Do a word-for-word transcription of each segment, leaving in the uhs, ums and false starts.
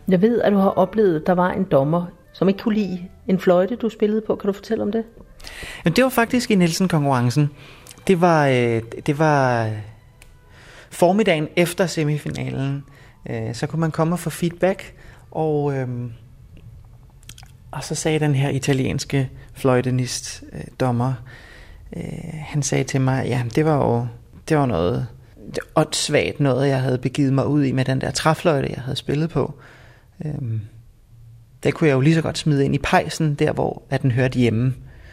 Jeg ved, at du har oplevet, at der var en dommer, som ikke kunne lide en fløjte, du spillede på. Kan du fortælle om det? Jamen, det var faktisk i Nielsen-konkurrencen. Det var, øh, det var formiddagen efter semifinalen. Øh, så kunne man komme og få feedback, og, øh, og så sagde den her italienske fløjtenist, øh, dommer, øh, han sagde til mig, ja, det var jo det var noget åndssvagt noget, jeg havde begivet mig ud i med den der træfløjte, jeg havde spillet på. Øh, det kunne jeg jo lige så godt smide ind i pejsen, der hvor at den hørte hjemme.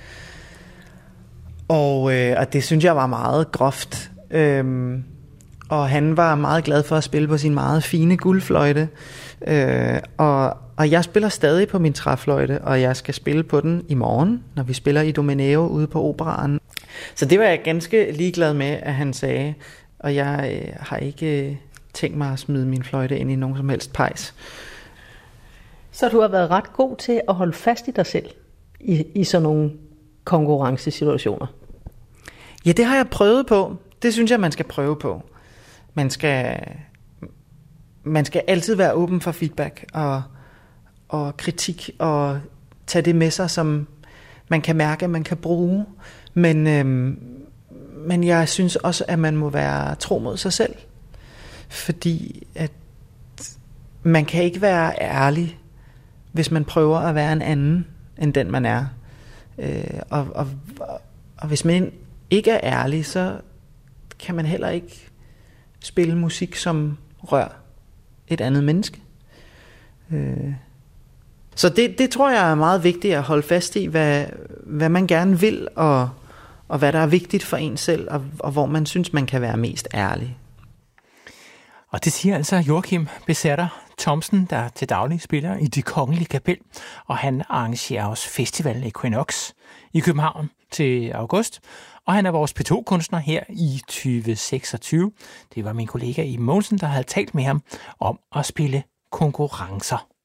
Og, øh, og det synes jeg var meget groft. Øhm, og han var meget glad for at spille på sin meget fine guldfløjte. Øh, og, og jeg spiller stadig på min træfløjte, og jeg skal spille på den i morgen, når vi spiller i Domeneo ude på Operaen. Så det var jeg ganske ligeglad med, at han sagde. Og jeg øh, har ikke øh, tænkt mig at smide min fløjte ind i nogen som helst pejs. Så du har været ret god til at holde fast i dig selv i, i sådan nogle konkurrencesituationer? Ja, det har jeg prøvet på. Det synes jeg, man skal prøve på. Man skal, man skal altid være åben for feedback og, og kritik, og tage det med sig, som man kan mærke, man kan bruge. Men, øhm, men jeg synes også, at man må være tro mod sig selv. Fordi at man kan ikke være ærlig, hvis man prøver at være en anden, end den man er. Øh, og, og, og hvis man ikke er ærlig, så kan man heller ikke spille musik, som rører et andet menneske. Øh. Så det, det tror jeg er meget vigtigt at holde fast i, hvad, hvad man gerne vil, og, og hvad der er vigtigt for en selv, og, og hvor man synes, man kan være mest ærlig. Og det siger altså Joachim Becerra Thomsen, der til daglig spiller i Det Kongelige Kapel, og han arrangerer også festivalen Equinox i København til august, og han er vores P to-kunstner her i tyve seksogtyve. Det var min kollega Iben Mogensen, der havde talt med ham om at spille konkurrencer.